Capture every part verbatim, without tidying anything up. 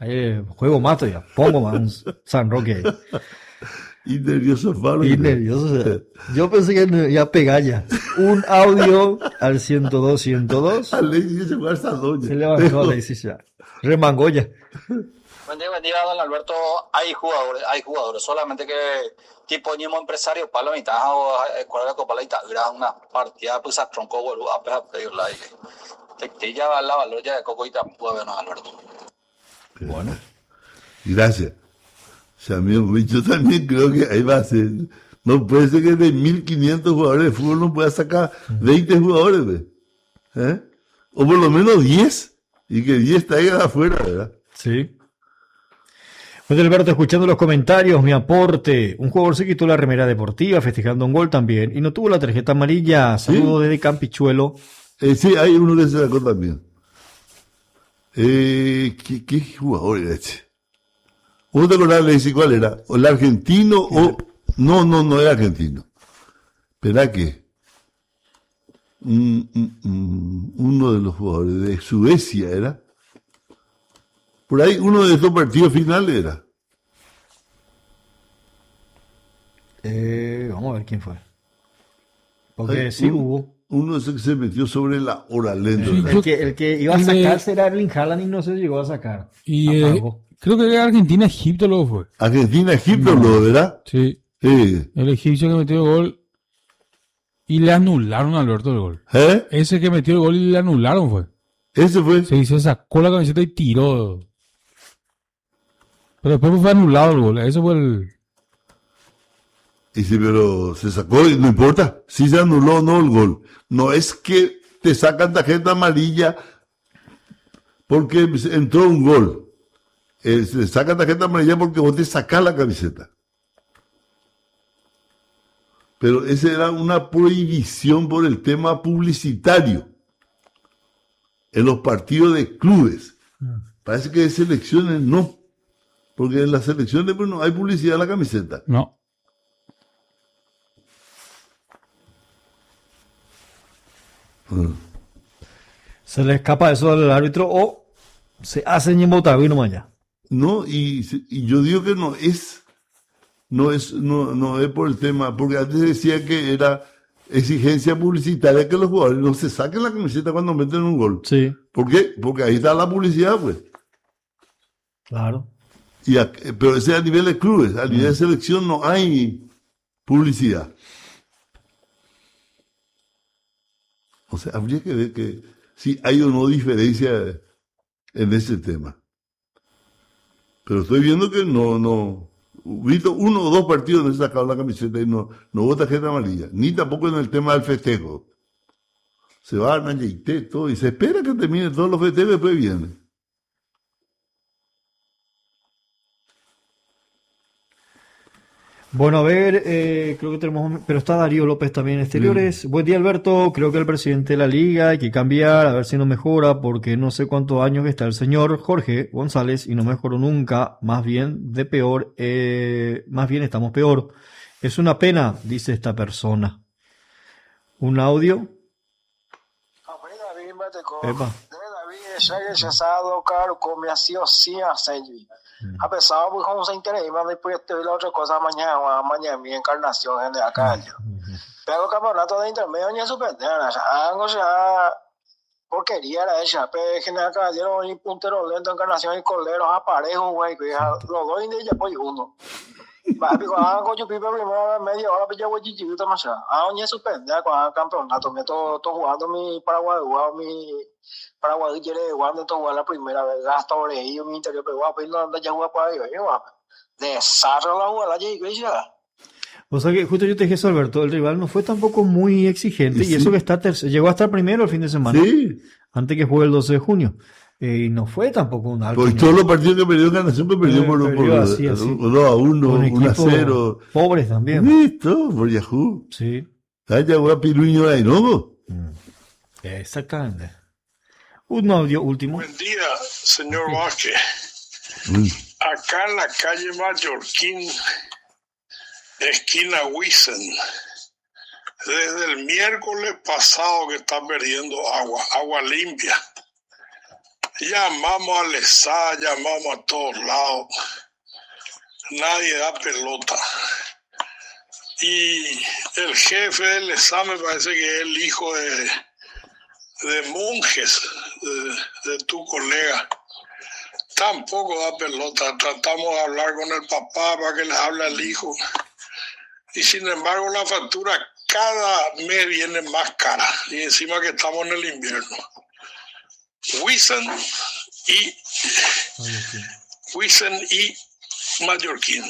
Ahí juego más todavía, pongo más un San Roque ahí. Y nervioso Faro. Y nervioso. O sea, yo pensé que iba a pegar ya. Un audio al ciento dos, ciento dos. Alexis se fue al salón. Se levantó Alexis ya. Remangó ya. Buen día, buen día, don Alberto. Hay jugadores, hay jugadores, solamente que tipo ñemo empresario, palo mitad o escuela de copa la era una partida pues a tronco vuelo a pegar pedir la te te ya la valor ya de cocoita puede ver, don Alberto. Bueno. Gracias. O sea, amigo, yo también creo que ahí va a ser. No puede ser que de mil quinientos jugadores de fútbol no pueda sacar veinte jugadores, ¿ves? ¿Eh? O por lo menos diez. Y que diez traigan afuera, ¿verdad? Sí. Bueno, Alberto, escuchando los comentarios, mi aporte. Un jugador se quitó la remera deportiva festejando un gol también y no tuvo la tarjeta amarilla. Saludo ¿sí? Desde Campichuelo. Eh, sí, hay uno que se sacó también. Eh, ¿qué, ¿Qué jugador era este? ¿Vos te acordás, le decís cuál era? ¿O el argentino o...? No, no, no era argentino. Espera que... Mm, mm, mm, uno de los jugadores de Suecia era... Por ahí uno de estos partidos finales era. Eh, vamos a ver quién fue. Porque Ay, sí un, hubo. Uno de esos que se metió sobre la hora lenta. Sí, el, que, el que iba a sacarse era Erling Haaland y no se llegó a sacar. Y eh, creo que era Argentina-Egipto luego fue. Argentina-Egipto luego, ¿verdad? Sí. sí. El egipcio que metió el gol y le anularon a Alberto el gol. ¿Eh? Ese que metió el gol y le anularon fue. ¿Ese fue? Sí, se sacó la camiseta y tiró. Pero después fue anulado el gol. Eso fue el... Y sí, pero se sacó y no importa. Si se anuló o no el gol. No es que te sacan tarjeta amarilla porque entró un gol. Eh, se sacan tarjeta amarilla porque vos te sacás la camiseta. Pero esa era una prohibición por el tema publicitario en los partidos de clubes. Parece que de selecciones no. Porque en las selecciones pues, no hay publicidad en la camiseta. No. Uh. Se le escapa eso al árbitro o se hace ñembotado y no mañana. No, y, y yo digo que no es, no es, no, no es por el tema, porque antes decía que era exigencia publicitaria que los jugadores no se saquen la camiseta cuando meten un gol. Sí. ¿Por qué? Porque ahí está la publicidad, pues. Claro. Y a, pero ese es a nivel de clubes, a nivel de selección no hay publicidad. O sea, habría que ver que si hay o no diferencia en ese tema. Pero estoy viendo que no, no, visto uno o dos partidos donde se sacaron la camiseta y no, no hubo tarjeta amarilla, ni tampoco en el tema del festejo. Se van a Yeité, todo, y se espera que termine todos los festejos y después viene. Bueno, a ver, eh, creo que tenemos, pero está Darío López también en exteriores. Mm. Buen día, Alberto. Creo que el presidente de la liga hay que cambiar, a ver si no mejora, porque no sé cuántos años que está el señor Jorge González y no mejoró nunca. Más bien de peor, eh, más bien estamos peor. Es una pena, dice esta persona. Un audio. Epa. A pesar de que se interesa, después de la otra cosa mañana, mañana mi encarnación en la calle. Pero el campeonato de intermedio ni suspender, o sea, porquería era esa, pero en la calle y puntero lento, encarnación y coleros aparejos, güey, los dos y ya pues uno. Va, pico, ah, coño, pipe primero media hora, pues ya voy chichito más allá. Ah, ni suspender con el campeonato, me estoy jugando mi Paraguay, mi Paraguay quiere jugando todo jugar la primera vez, gasto orejillo, mi interior, pero guapo, y no anda ya jugar para ellos, guapo. Desastre la jugada, ya iglesia. O sea que justo yo te dije eso, Alberto, el rival no fue tampoco muy exigente, sí. Y eso que está tercer, llegó a estar primero el fin de semana, sí. Antes que juegue el doce de junio. Eh, y no fue tampoco un alto. Pues todos los partidos que perdió Encarnación que perdió por dos a uno, uno a cero. Pobres también. Listo, por Yahoo. Sí. Allá voy a Piruño ahí, ¿no? Exactamente. Un audio último. Buen día, señor Vázquez. Mm. Acá en la calle Mallorquín, esquina Wiesen, desde el miércoles pasado que está perdiendo agua, agua limpia. Llamamos a Lesa, llamamos a todos lados. Nadie da pelota. Y el jefe del Lesa me parece que es el hijo de, de monjes, de, de tu colega. Tampoco da pelota. Tratamos de hablar con el papá para que le hable al hijo. Y sin embargo la factura cada mes viene más cara. Y encima que estamos en el invierno. Wissen y Wissen y Mallorquín.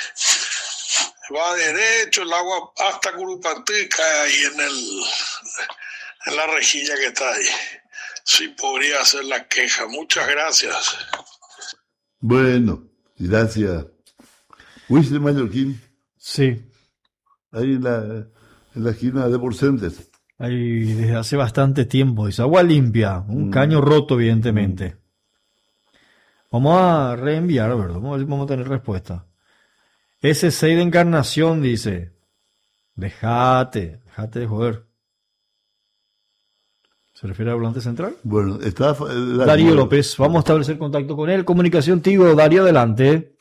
Va derecho el agua hasta Curupatí, cae ahí en el en la rejilla que está ahí. Sí podría hacer la queja. Muchas gracias. Bueno, gracias. Wissen Mallorquín. Sí. Ahí en la, en la esquina de Porcentes. Ahí desde hace bastante tiempo. Dice agua limpia, un mm. caño roto, evidentemente. Mm. Vamos a reenviar, ¿verdad? Vamos a ver si vamos a tener respuesta. ese seis de Encarnación dice: Dejate, dejate de joder. ¿Se refiere al volante central? Bueno, está eh, Darío, Darío López. Vamos a establecer contacto con él. Comunicación Tigo, Darío, adelante.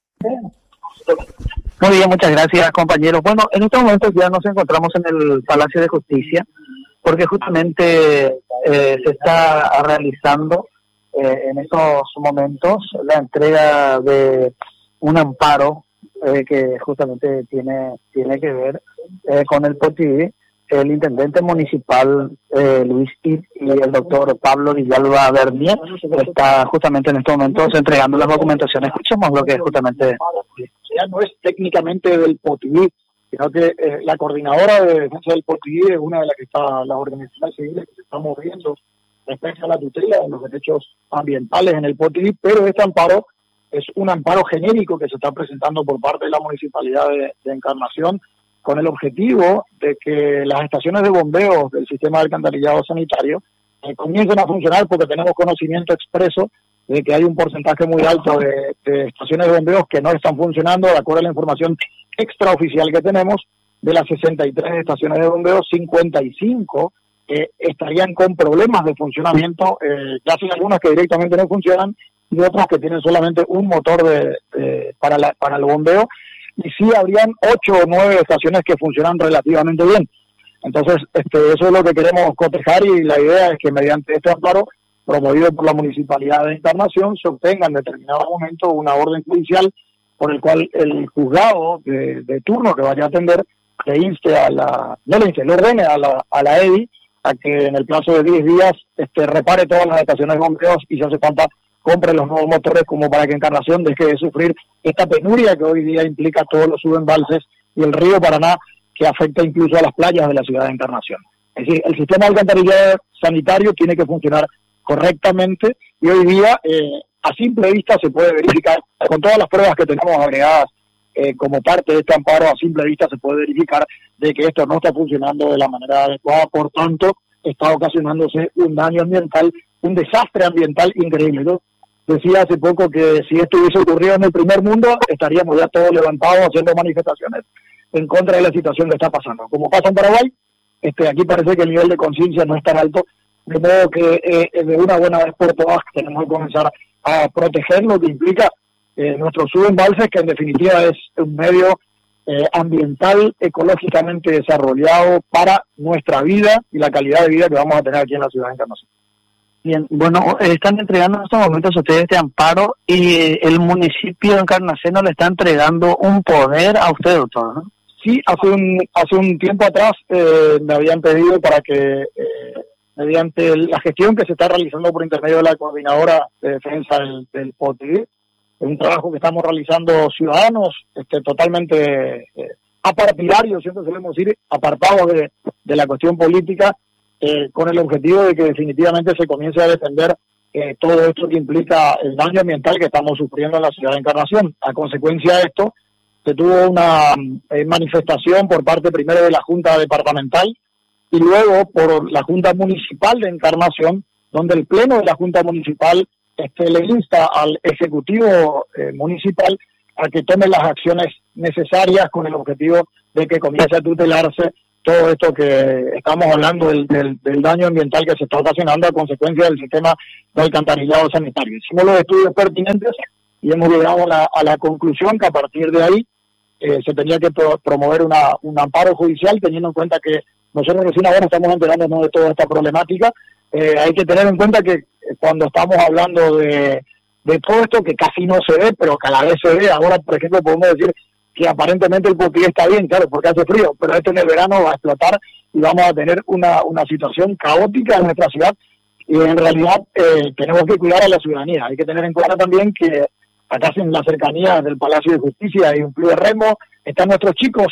Muy bien, muchas gracias, compañeros. Bueno, en estos momentos ya nos encontramos en el Palacio de Justicia, porque justamente eh, se está realizando eh, en estos momentos la entrega de un amparo eh, que justamente tiene tiene que ver eh, con el Potidí. El intendente municipal eh, Luis Id y el doctor Pablo Villalba Bernier está justamente en estos momentos entregando las documentaciones. Escuchemos lo que justamente... Ya no es técnicamente del Potidí, sino que eh, la coordinadora de defensa del Potidí es una de las que está, las organizaciones civiles que se están moviendo respecto a la tutela de los derechos ambientales en el Potidí, pero este amparo es un amparo genérico que se está presentando por parte de la Municipalidad de, de Encarnación, con el objetivo de que las estaciones de bombeo del sistema de alcantarillado sanitario eh, comiencen a funcionar, porque tenemos conocimiento expreso de que hay un porcentaje muy alto de, de estaciones de bombeos que no están funcionando. De acuerdo a la información extraoficial que tenemos, de las sesenta y tres estaciones de bombeo, cincuenta y cinco eh, estarían con problemas de funcionamiento, eh, casi algunas que directamente no funcionan y otras que tienen solamente un motor de, de, para, la, para el bombeo. Y sí habrían ocho o nueve estaciones que funcionan relativamente bien. Entonces, este, eso es lo que queremos cotejar, y la idea es que mediante este amparo promovido por la Municipalidad de Encarnación se obtenga en determinado momento una orden judicial por el cual el juzgado de, de turno que vaya a atender le inste a la, no le inste, le ordene a la, a la E D I a que en el plazo de diez días este, repare todas las estaciones de bombeos y, si hace falta, compre los nuevos motores, como para que Encarnación deje de sufrir esta penuria que hoy día implica todos los subembalses y el río Paraná, que afecta incluso a las playas de la ciudad de Encarnación. Es decir, el sistema de alcantarillado sanitario tiene que funcionar correctamente, y hoy día eh, a simple vista se puede verificar, con todas las pruebas que tenemos agregadas eh, como parte de este amparo, a simple vista se puede verificar de que esto no está funcionando de la manera adecuada. Por tanto, está ocasionándose un daño ambiental, un desastre ambiental increíble, ¿no? Decía hace poco que si esto hubiese ocurrido en el primer mundo, estaríamos ya todos levantados haciendo manifestaciones en contra de la situación que está pasando. Como pasa en Paraguay, este, aquí parece que el nivel de conciencia no es tan alto, de modo que eh, de una buena vez por todas tenemos que comenzar a proteger lo que implica eh, nuestros subembalses, que en definitiva es un medio eh, ambiental, ecológicamente desarrollado para nuestra vida y la calidad de vida que vamos a tener aquí en la ciudad de Encarnación. Bien, bueno, están entregando en estos momentos ustedes este amparo, y el municipio de Encarnación le está entregando un poder a usted, doctor, ¿no? Sí, hace un hace un tiempo atrás eh, me habían pedido para que, eh, mediante la gestión que se está realizando por intermedio de la coordinadora de defensa del, del Potidí, es un trabajo que estamos realizando ciudadanos este, totalmente eh, apartidarios, siempre solemos decir, apartados de, de la cuestión política, Eh, con el objetivo de que definitivamente se comience a defender eh, todo esto que implica el daño ambiental que estamos sufriendo en la ciudad de Encarnación. A consecuencia de esto, se tuvo una eh, manifestación por parte primero de la Junta Departamental y luego por la Junta Municipal de Encarnación, donde el Pleno de la Junta Municipal este, le insta al Ejecutivo eh, Municipal a que tome las acciones necesarias con el objetivo de que comience a tutelarse todo esto que estamos hablando del, del, del daño ambiental que se está ocasionando a consecuencia del sistema de alcantarillado sanitario. Hicimos los estudios pertinentes y hemos llegado a la, a la conclusión que a partir de ahí eh, se tenía que pro, promover una, un amparo judicial, teniendo en cuenta que nosotros recién ahora estamos enterándonos de toda esta problemática. Eh, hay que tener en cuenta que cuando estamos hablando de, de todo esto, que casi no se ve, pero que a la vez se ve, ahora por ejemplo podemos decir que aparentemente el Potigué está bien, claro, porque hace frío, pero esto en el verano va a explotar y vamos a tener una, una situación caótica en nuestra ciudad, y en realidad eh, tenemos que cuidar a la ciudadanía. Hay que tener en cuenta también que acá en la cercanía del Palacio de Justicia hay un club de remo, están nuestros chicos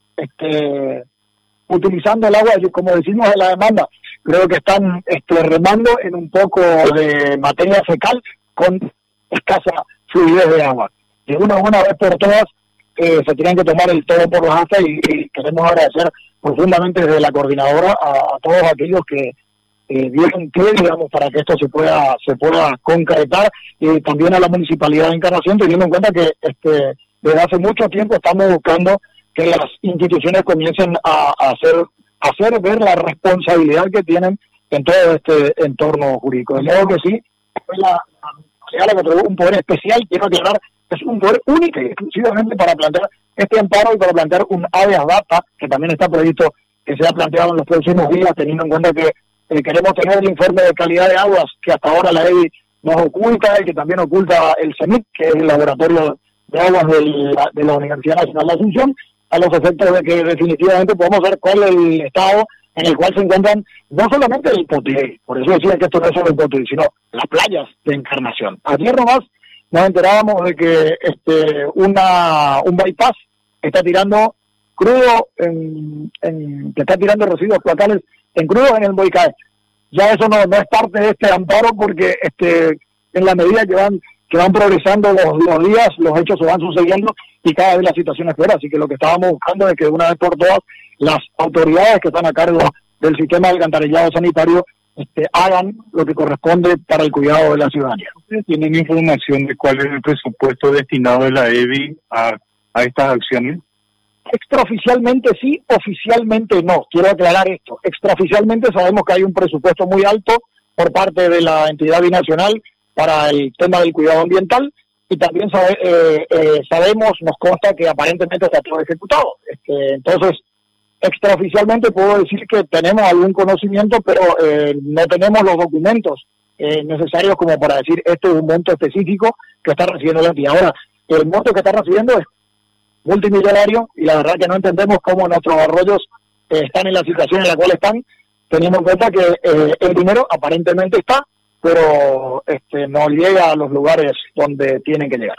este, utilizando el agua, como decimos en la demanda, creo que están este, remando en un poco de materia fecal con escasa fluidez de agua. De una buena vez por todas, Eh, se tienen que tomar el todo por los astas, y, y queremos agradecer profundamente desde la coordinadora a, a todos aquellos que eh, dieron pie, digamos, para que esto se pueda se pueda concretar, y también a la Municipalidad de Encarnación, teniendo en cuenta que este desde hace mucho tiempo estamos buscando que las instituciones comiencen a, a hacer a hacer ver la responsabilidad que tienen en todo este entorno jurídico. De modo que sí, la, la, la que otorgó un poder especial, quiero aclarar, es un poder único y exclusivamente para plantear este amparo y para plantear un habeas data, que también está previsto que sea planteado en los próximos días, teniendo en cuenta que eh, queremos tener el informe de calidad de aguas que hasta ahora la E B I nos oculta, y que también oculta el CENIC, que es el laboratorio de aguas de la, de la Universidad Nacional de Asunción, a los efectos de que definitivamente podemos ver cuál es el estado en el cual se encuentran no solamente el Potigué, por eso decía que esto no es solo el Potigué, sino las playas de Encarnación. Ayer nomás nos enterábamos de que este una un bypass está tirando crudo en, en que está tirando residuos cloacales en crudo en el Boicaé. Ya eso no, no es parte de este amparo, porque este en la medida que van que van progresando los, los días, los hechos se van sucediendo y cada vez la situación es peor. Así que lo que estábamos buscando es que de una vez por todas las autoridades que están a cargo del sistema de alcantarillado sanitario Este, hagan lo que corresponde para el cuidado de la ciudadanía. ¿Ustedes tienen información de cuál es el presupuesto destinado de la E B I a, a estas acciones? Extraoficialmente sí, oficialmente no. Quiero aclarar esto. Extraoficialmente sabemos que hay un presupuesto muy alto por parte de la entidad binacional para el tema del cuidado ambiental, y también sabe, eh, eh, sabemos, nos consta que aparentemente está todo ejecutado. Este, entonces, extraoficialmente puedo decir que tenemos algún conocimiento, pero eh, no tenemos los documentos eh, necesarios como para decir esto es un monto específico que está recibiendo la entidad. Ahora, el monto que está recibiendo es multimillonario, y la verdad que no entendemos cómo nuestros arroyos eh, están en la situación en la cual están, teniendo en cuenta que eh, el dinero aparentemente está, pero este no llega a los lugares donde tienen que llegar.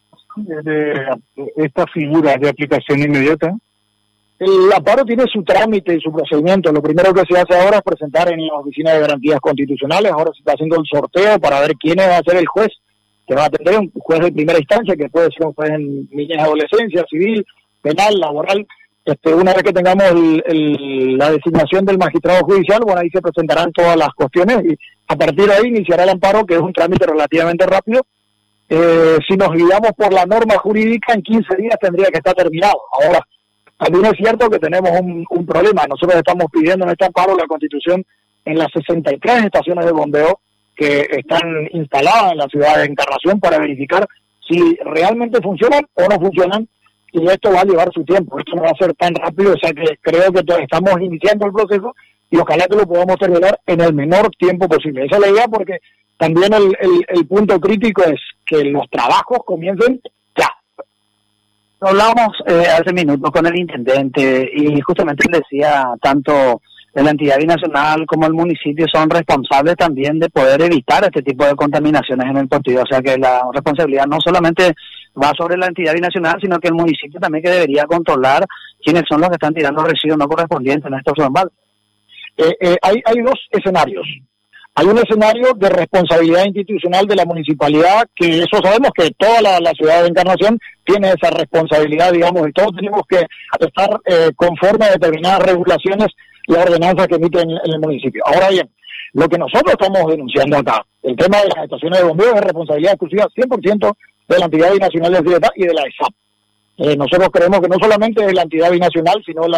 ¿Esta figura de aplicación inmediata? El amparo tiene su trámite y su procedimiento. Lo primero que se hace ahora es presentar en la Oficina de Garantías Constitucionales. Ahora se está haciendo el sorteo para ver quién va a ser el juez que va a atender, un juez de primera instancia, que puede ser un juez en niñez y adolescencia, civil, penal, laboral. Este, una vez que tengamos el, el, la designación del magistrado judicial, bueno, ahí se presentarán todas las cuestiones y a partir de ahí iniciará el amparo, que es un trámite relativamente rápido. Eh, si nos guiamos por la norma jurídica, en quince días tendría que estar terminado. Ahora, también es cierto que tenemos un, un problema. Nosotros estamos pidiendo en este amparo la constitución en las sesenta y tres estaciones de bombeo que están instaladas en la ciudad de Encarnación para verificar si realmente funcionan o no funcionan, y esto va a llevar su tiempo. Esto no va a ser tan rápido, o sea que creo que estamos iniciando el proceso y ojalá que lo podamos terminar en el menor tiempo posible. Esa es la idea, porque también el, el, el punto crítico es que los trabajos comiencen ya. Hablamos eh, hace minutos con el intendente y justamente él decía, tanto la entidad binacional como el municipio son responsables también de poder evitar este tipo de contaminaciones en el Potigué. O sea que la responsabilidad no solamente va sobre la entidad binacional, sino que el municipio también, que debería controlar quiénes son los que están tirando residuos no correspondientes en estos embalses. Eh, eh, hay, hay dos escenarios. Hay un escenario de responsabilidad institucional de la municipalidad, que eso sabemos que toda la, la ciudad de Encarnación tiene esa responsabilidad, digamos, y todos tenemos que estar eh, conforme a determinadas regulaciones y ordenanzas que emiten en, en el municipio. Ahora bien, lo que nosotros estamos denunciando acá, el tema de las estaciones de bombeo, es responsabilidad exclusiva cien por ciento de la entidad binacional de seguridad y de la E S A P. Eh, nosotros creemos que no solamente es la entidad binacional, sino la,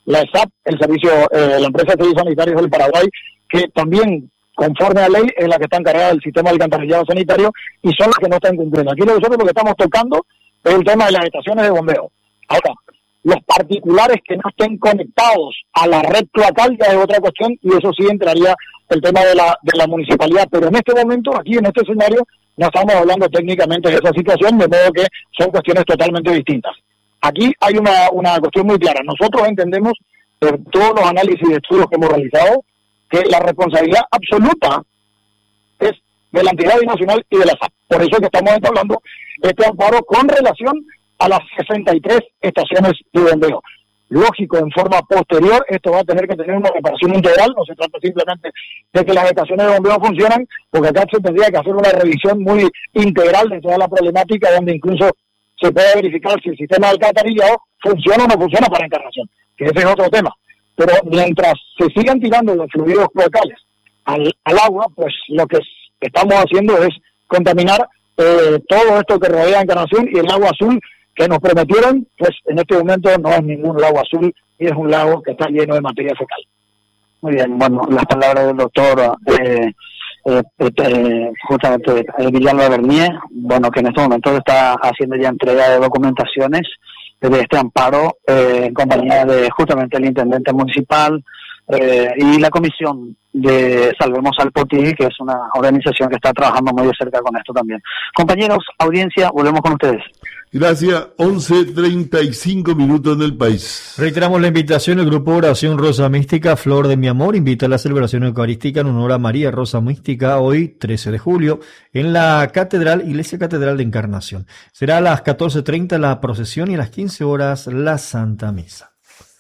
la E S A P, el servicio, eh, la empresa de servicios sanitarios del Paraguay, que también, conforme a ley, es la que está encargada del sistema de alcantarillado sanitario y son las que no están cumpliendo. Aquí nosotros lo que estamos tocando es el tema de las estaciones de bombeo. Ahora, los particulares que no estén conectados a la red cloacal ya es otra cuestión y eso sí entraría el tema de la de la municipalidad, pero en este momento, aquí en este escenario, no estamos hablando técnicamente de esa situación, de modo que son cuestiones totalmente distintas. Aquí hay una, una cuestión muy clara. Nosotros entendemos, por todos los análisis y estudios que hemos realizado, que la responsabilidad absoluta es de la entidad binacional y de la S A P. Por eso es que estamos entablando este amparo con relación a las sesenta y tres estaciones de bombeo. Lógico, en forma posterior, esto va a tener que tener una reparación integral, no se trata simplemente de que las estaciones de bombeo funcionan, porque acá se tendría que hacer una revisión muy integral de toda la problemática, donde incluso se puede verificar si el sistema de alcantarillado funciona o no funciona para Encarnación, que ese es otro tema. Pero mientras se sigan tirando los fluidos locales al, al agua, pues lo que estamos haciendo es contaminar eh, todo esto que rodea Encarnación, y el agua azul que nos prometieron, pues en este momento no es ningún lago azul y es un lago que está lleno de materia fecal. Muy bien, bueno, las palabras del doctor eh, eh, eh, justamente eh, Villalba Bernier, bueno, que en este momento está haciendo ya entrega de documentaciones de este amparo eh, en compañía de justamente el intendente municipal eh, y la comisión de Salvemos al Potí, que es una organización que está trabajando muy de cerca con esto también. Compañeros, audiencia, volvemos con ustedes. Gracias, once treinta y cinco minutos en el país. Reiteramos la invitación. El grupo Oración Rosa Mística, Flor de mi Amor, invita a la celebración eucarística en honor a María Rosa Mística hoy, trece de julio, en la Catedral, Iglesia Catedral de Encarnación. Será a las catorce treinta la procesión y a las quince horas la Santa Misa.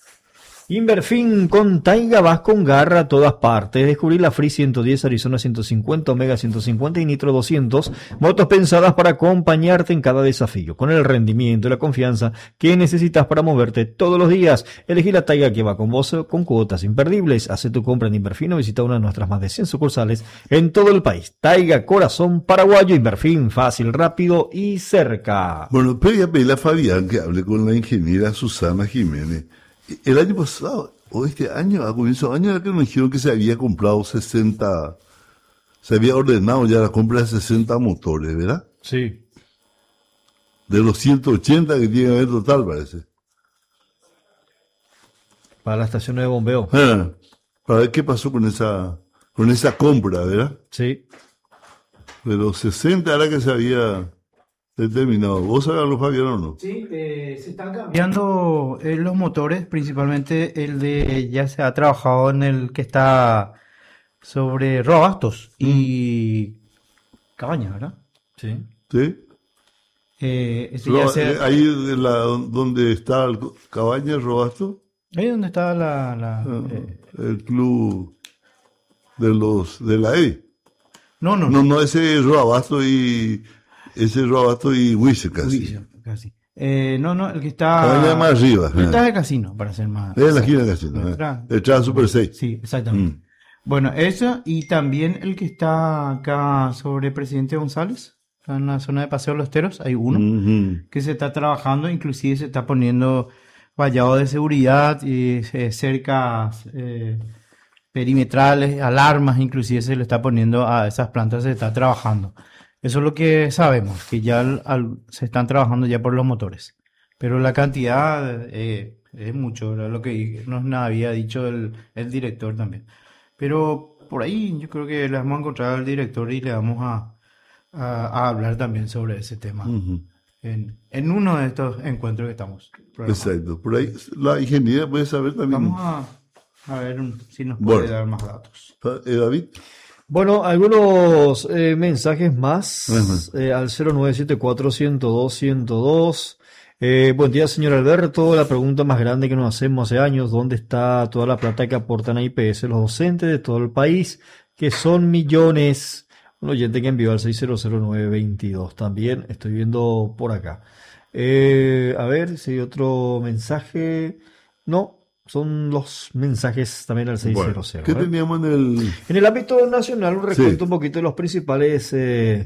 Inverfin con Taiga, vas con garra a todas partes. Descubrir la Free ciento diez, Arizona ciento cincuenta, Omega ciento cincuenta y Nitro doscientos. Motos pensadas para acompañarte en cada desafío, con el rendimiento y la confianza que necesitas para moverte todos los días. Elegí la Taiga que va con vos, con cuotas imperdibles. Hace tu compra en Inverfin o visita una de nuestras más de cien sucursales en todo el país. Taiga, corazón paraguayo. Inverfin, fácil, rápido y cerca. Bueno, pero ya pedí a Fabián que hable con la ingeniera Susana Jiménez. El año pasado, o este año, a comienzo de año, era que nos dijeron que se había comprado sesenta, se había ordenado ya la compra de sesenta motores, ¿verdad? Sí. De los ciento ochenta que tiene que haber total, parece. Para las estaciones de bombeo. Ah, para ver qué pasó con esa, con esa compra, ¿verdad? Sí. De los sesenta era que se había determinado. ¿Vos sabés los Fabián o no? Sí, eh, se están cambiando eh, los motores, principalmente el de, ya se ha trabajado en el que está sobre Robastos y Cabaña, ¿verdad? Sí. Sí. Eh, ese Ro- ya se- eh, ahí de la, donde está el co- Cabañas, Robasto, ahí donde está la... la ah, eh, el club de los de la E. no, no, No, no, ese es Robasto y ese es Robasto y Huize casi. Uy, casi. Eh, no, no, el que está... Cabaña más arriba. El que está ah. en el casino, para ser más... Es en la esquina del casino. Detrás. ah. Detrás de Super seis. Sí, exactamente. Mm. Bueno, eso y también el que está acá sobre Presidente González, en la zona de Paseo Los Teros, hay uno Ujú. que se está trabajando, inclusive se está poniendo vallado de seguridad y eh, cercas eh, perimetrales, alarmas, inclusive se le está poniendo a esas plantas, se está trabajando. Eso es lo que sabemos, que ya al- al- se están trabajando ya por los motores. Pero la cantidad eh, es mucho, era lo que nos había dicho el, el director también. Pero por ahí yo creo que le vamos a encontrar al director y le vamos a, a, a hablar también sobre ese tema Ujú. en, en uno de estos encuentros que estamos programando. Exacto. Por ahí la ingeniera puede saber también. Vamos a, a ver un- si nos puede Bueno. dar más datos. Eh, David. Bueno, algunos eh, mensajes más Ajá. eh, al cero nueve siete cuatro, ciento dos, ciento dos. Eh, buen día, señor Alberto. La pregunta más grande que nos hacemos hace años, ¿dónde está toda la plata que aportan a I P S los docentes de todo el país? Que son millones. Un oyente que envió al seis cero cero nueve veintidós. También estoy viendo por acá. Eh, a ver si hay otro mensaje. No, son los mensajes también al seis cero cero. Bueno, ¿qué ¿eh? teníamos en el...? En el ámbito nacional, un recuento Sí. un poquito de los principales eh,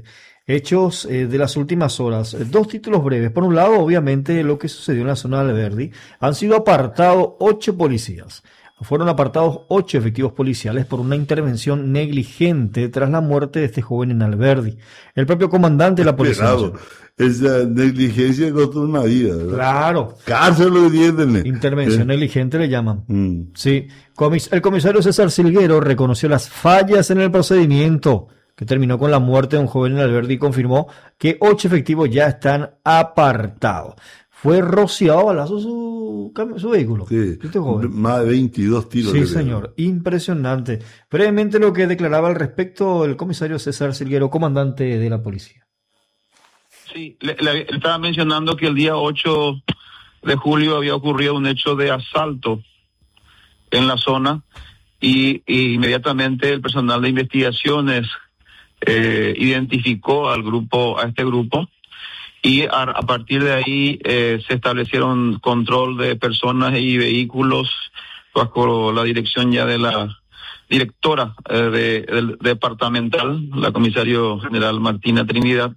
Hechos eh, de las últimas horas. Eh, Dos títulos breves. Por un lado, obviamente, lo que sucedió en la zona de Alberdi. Han sido apartados ocho policías. Fueron apartados ocho efectivos policiales por una intervención negligente tras la muerte de este joven en Alberdi. El propio comandante de la policía. Claro, esa negligencia costó una vida, ¿verdad? Claro. Cárcel lo entienden. Intervención Eh. negligente le llaman. Mm. Sí. Comis- el comisario César Silguero reconoció las fallas en el procedimiento que terminó con la muerte de un joven en Alberdi y confirmó que ocho efectivos ya están apartados. Fue rociado a balazos su, cam- su vehículo. Sí, Este joven. más de veintidós tiros. Sí, le señor. Impresionante. Brevemente lo que declaraba al respecto el comisario César Silguero, comandante de la policía. Sí, le, le estaba mencionando que el día ocho de julio había ocurrido un hecho de asalto en la zona y, y inmediatamente el personal de investigaciones eh, identificó al grupo, a este grupo, y a, a partir de ahí eh, se establecieron control de personas y vehículos bajo la dirección ya de la directora eh, de, del departamental, la comisario general Martina Trinidad.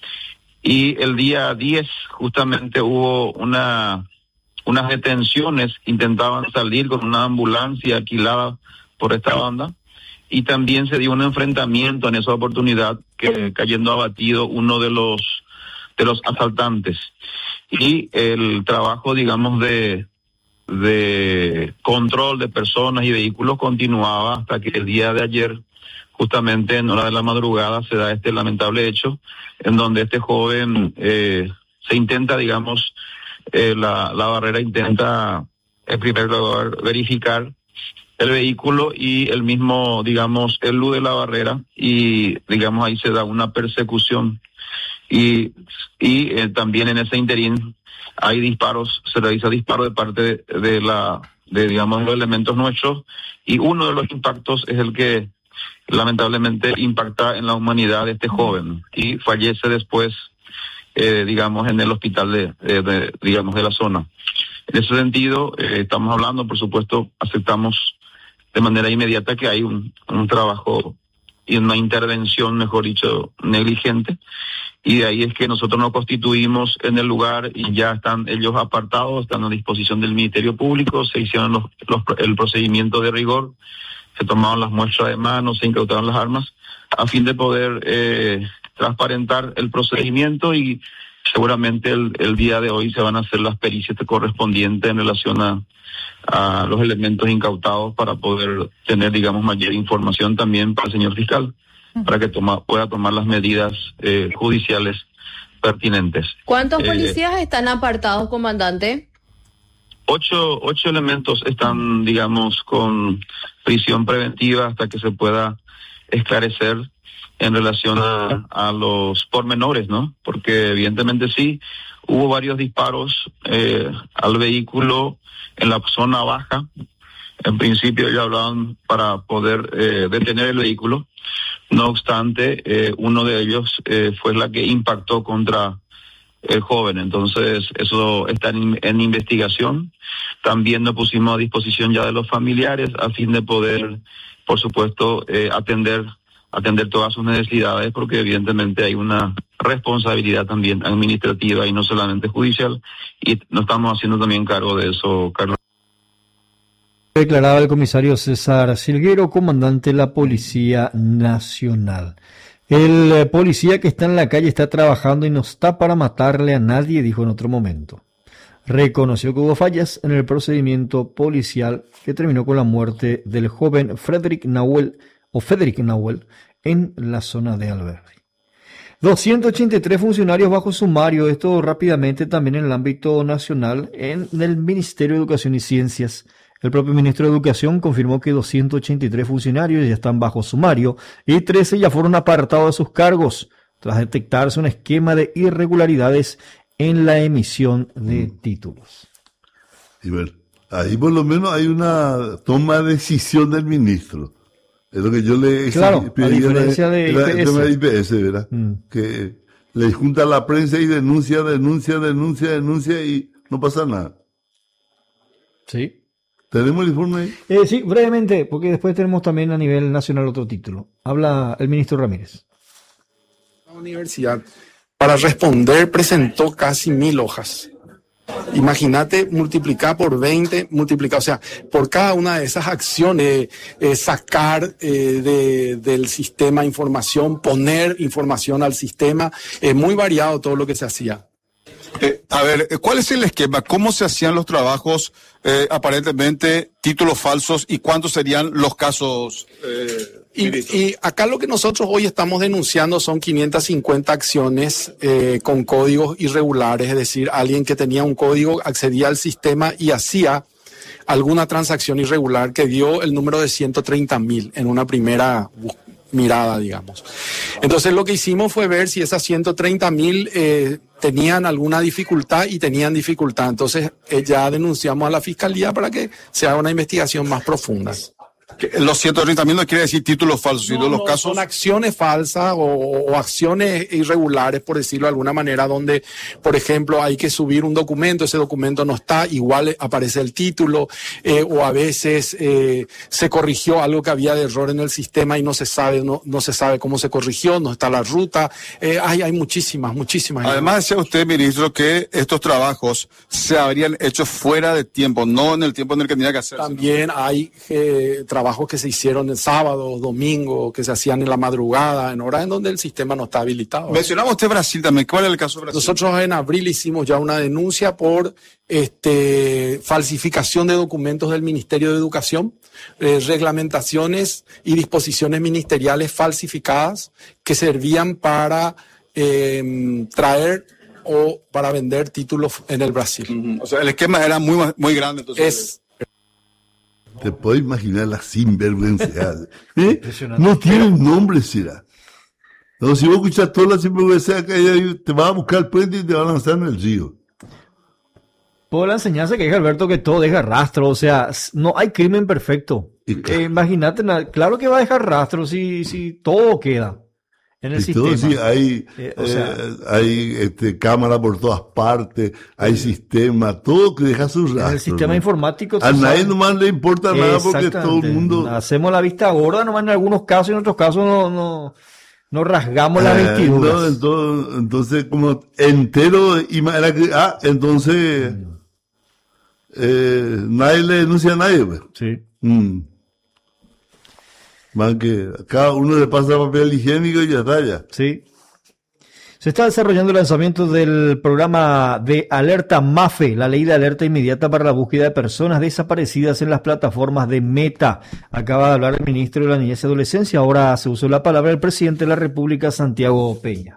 Y el día diez justamente hubo una unas detenciones, intentaban salir con una ambulancia alquilada por esta banda, y también se dio un enfrentamiento en esa oportunidad, que cayendo abatido uno de los de los asaltantes. Y el trabajo, digamos, de de control de personas y vehículos continuaba hasta que el día de ayer, justamente en hora de la madrugada, se da este lamentable hecho en donde este joven eh, se intenta, digamos, eh, la, la barrera intenta en primer lugar verificar el vehículo y el mismo, digamos, elude la barrera y, digamos, ahí se da una persecución. Y, y eh, también en ese interín hay disparos, se realiza disparo de parte de, de la, de, digamos, los elementos nuestros, y uno de los impactos es el que lamentablemente impacta en la humanidad de este joven y fallece después, eh, digamos, en el hospital de, de, de, digamos, de la zona. En ese sentido, eh, estamos hablando, por supuesto, aceptamos de manera inmediata que hay un, un trabajo y una intervención, mejor dicho, negligente, y de ahí es que nosotros nos constituimos en el lugar y ya están ellos apartados, están a disposición del Ministerio Público, se hicieron los, los, el procedimiento de rigor, se tomaron las muestras de manos, se incautaron las armas, a fin de poder eh, transparentar el procedimiento, y seguramente el, el día de hoy se van a hacer las pericias correspondientes en relación a, a los elementos incautados para poder tener, digamos, mayor información también para el señor fiscal, para que toma, pueda tomar las medidas eh, judiciales pertinentes. ¿Cuántos Eh, policías están apartados, comandante? Ocho, ocho elementos están, digamos, con prisión preventiva hasta que se pueda esclarecer en relación a, a los pormenores, ¿no? Porque evidentemente sí, hubo varios disparos eh, al vehículo en la zona baja. En principio ya hablaban para poder eh, detener el vehículo. No obstante, eh, uno de ellos eh, fue la que impactó contra el joven. Entonces, eso está en, en investigación. También nos pusimos a disposición ya de los familiares a fin de poder, por supuesto, eh, atender atender todas sus necesidades, porque evidentemente hay una responsabilidad también administrativa y no solamente judicial, y nos estamos haciendo también cargo de eso, Carlos. Declaraba el comisario César Silguero, comandante de la Policía Nacional. El eh, policía que está en la calle está trabajando y no está para matarle a nadie, dijo en otro momento. Reconoció que hubo fallas en el procedimiento policial que terminó con la muerte del joven Frederick Nahuel, o Frederick Nahuel, en la zona de Alberdi. doscientos ochenta y tres funcionarios bajo sumario, esto rápidamente también en el ámbito nacional, en el Ministerio de Educación y Ciencias. El propio ministro de Educación confirmó que doscientos ochenta y tres funcionarios ya están bajo sumario y trece ya fueron apartados de sus cargos tras detectarse un esquema de irregularidades en la emisión de títulos. Y bueno, ahí por lo menos hay una toma de decisión del ministro. Es lo que yo le Claro, a diferencia de la, I P S. el tema de I P S, ¿verdad? Mm. Que le junta a la prensa y denuncia, denuncia, denuncia, denuncia y no pasa nada. Sí. ¿Tenemos el informe ahí? Eh, sí, brevemente, porque después tenemos también a nivel nacional otro título. Habla el ministro Ramírez. Universidad, para responder, presentó casi mil hojas. Imagínate multiplicar por veinte, multiplicar, o sea, por cada una de esas acciones, eh, sacar eh, de, del sistema información, poner información al sistema, es eh, muy variado todo lo que se hacía. Eh, a ver, ¿cuál es el esquema? ¿Cómo se hacían los trabajos, eh, aparentemente, títulos falsos, y cuántos serían los casos? Eh, y, y acá lo que nosotros hoy estamos denunciando son quinientas cincuenta acciones eh, con códigos irregulares, es decir, alguien que tenía un código accedía al sistema y hacía alguna transacción irregular que dio el número de ciento treinta mil en una primera mirada, digamos. Entonces lo que hicimos fue ver si esas ciento treinta mil eh, tenían alguna dificultad y tenían dificultad. Entonces eh, ya denunciamos a la Fiscalía para que se haga una investigación más profunda. Los ciento treinta mil no quiere decir títulos falsos, sino no, los no, casos... Son acciones falsas o, o acciones irregulares, por decirlo de alguna manera, donde, por ejemplo, hay que subir un documento, ese documento no está, igual aparece el título, eh, o a veces eh, se corrigió algo que había de error en el sistema y no se sabe, no, no se sabe cómo se corrigió, no está la ruta. Eh, hay, hay muchísimas, muchísimas. Además, decía usted, ministro, que estos trabajos se habrían hecho fuera de tiempo, no en el tiempo en el que tenía que hacerse. También hay eh, trabajos que se hicieron en sábado, domingo, que se hacían en la madrugada, en horas en donde el sistema no está habilitado. Mencionamos usted Brasil también. ¿Cuál es el caso de Brasil? Nosotros en abril hicimos ya una denuncia por este, falsificación de documentos del Ministerio de Educación, eh, reglamentaciones y disposiciones ministeriales falsificadas que servían para eh, traer o para vender títulos en el Brasil. Uh-huh. O sea, el esquema era muy, muy grande. Entonces, es Te puedo imaginar la sinvergüenza. ¿Eh? No tienen nombre, será. No, si vos escuchas toda la sinvergüenza acá, te vas a buscar el puente y te van a lanzar en el río. Por la enseñanza que deja Alberto, que todo deja rastro, o sea, no hay crimen perfecto. Eh, imagínate, claro que va a dejar rastro si, si todo queda en el y sistema. Todo, sí, hay, eh, o sea, eh, hay este, cámara por todas partes, hay sistema, todo que deja sus rastros. El sistema ¿no? informático. A nadie sabe. Nomás le importa nada porque todo el mundo... Hacemos la vista gorda nomás en algunos casos y en otros casos no, no, no rasgamos las eh, vestiduras. No, entonces, entonces, como entero, ah, entonces mm. eh, nadie le denuncia a nadie. Pues. Sí. Mm. Más que cada uno le pasa papel higiénico y ya está ya. Sí. Se está desarrollando el lanzamiento del programa de alerta MAFE, la ley de alerta inmediata para la búsqueda de personas desaparecidas en las plataformas de Meta. Acaba de hablar el ministro de la Niñez y Adolescencia. Ahora se usó la palabra el presidente de la República, Santiago Peña.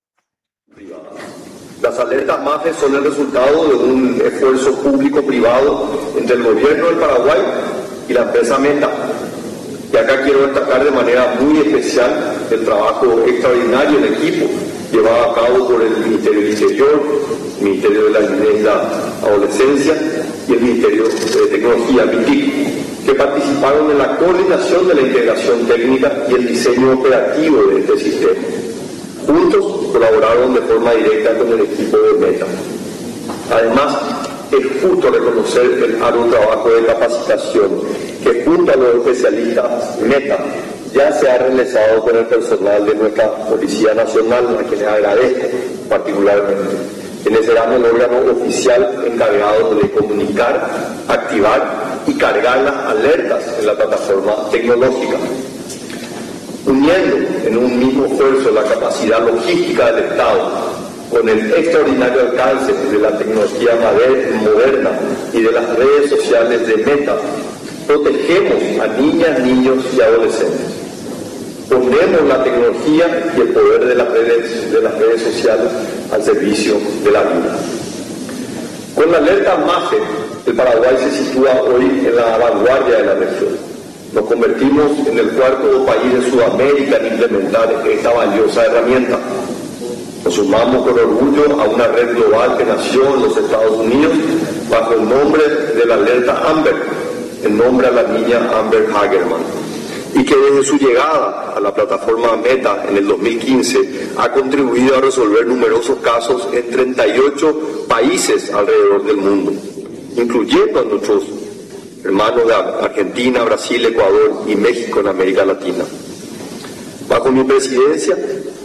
Las alertas MAFE son el resultado de un esfuerzo público-privado entre el gobierno del Paraguay y la empresa Meta. Y acá quiero destacar de manera muy especial el trabajo extraordinario en equipo llevado a cabo por el Ministerio del Interior, el Ministerio de la Niñez y la Adolescencia y el Ministerio de Tecnología, MITIC, que participaron en la coordinación de la integración técnica y el diseño operativo de este sistema. Juntos colaboraron de forma directa con el equipo de Meta. Además, es justo reconocer el arduo trabajo de capacitación que junto a los especialistas Meta ya se ha realizado con el personal de nuestra Policía Nacional, a quienes agradezco particularmente, quienes serán el órgano oficial encargado de comunicar, activar y cargar las alertas en la plataforma tecnológica. Uniendo en un mismo esfuerzo la capacidad logística del Estado con el extraordinario alcance de la tecnología moderna y de las redes sociales de Meta, protegemos a niñas, niños y adolescentes. Ponemos la tecnología y el poder de las redes, de las redes sociales al servicio de la vida. Con la alerta MAFE, el Paraguay se sitúa hoy en la vanguardia de la región. Nos convertimos en el cuarto país de Sudamérica en implementar esta valiosa herramienta. Nos sumamos con orgullo a una red global que nació en los Estados Unidos bajo el nombre de la alerta Amber, en nombre a la niña Amber Hagerman, y que desde su llegada a la plataforma Meta en el dos mil quince ha contribuido a resolver numerosos casos en treinta y ocho países alrededor del mundo, incluyendo a nuestros hermanos de Argentina, Brasil, Ecuador y México en América Latina. Bajo mi presidencia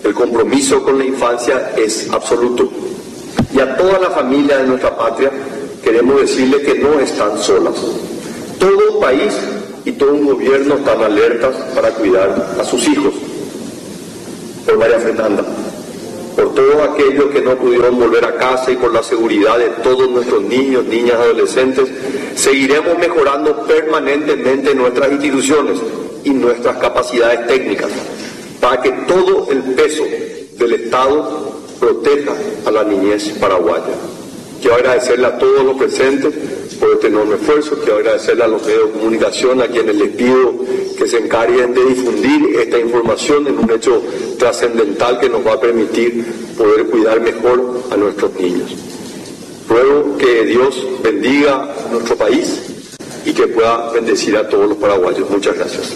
El compromiso con la infancia es absoluto. Y a toda la familia de nuestra patria queremos decirle que no están solas. Todo un país y todo un gobierno están alertas para cuidar a sus hijos. Por María Fernanda, por todos aquellos que no pudieron volver a casa y por la seguridad de todos nuestros niños, niñas, adolescentes, seguiremos mejorando permanentemente nuestras instituciones y nuestras capacidades técnicas para que todo el peso del Estado proteja a la niñez paraguaya. Quiero agradecerle a todos los presentes por este enorme esfuerzo. Quiero agradecerle a los medios de comunicación, a quienes les pido que se encarguen de difundir esta información en un hecho trascendental que nos va a permitir poder cuidar mejor a nuestros niños. Ruego que Dios bendiga a nuestro país y que pueda bendecir a todos los paraguayos. Muchas gracias.